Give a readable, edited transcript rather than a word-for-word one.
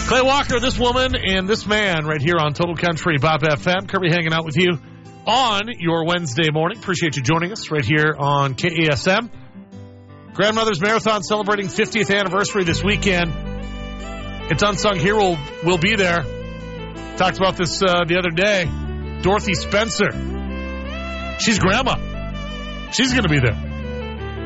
Clay Walker, this woman and this man right here on Total Country Bob FM. Kirby hanging out with you on your Wednesday morning. Appreciate you joining us right here on KASM. Grandmother's Marathon celebrating 50th anniversary this weekend. It's Unsung Hero will be there. Talked about this the other day. Dorothy Spencer. She's grandma. She's going to be there.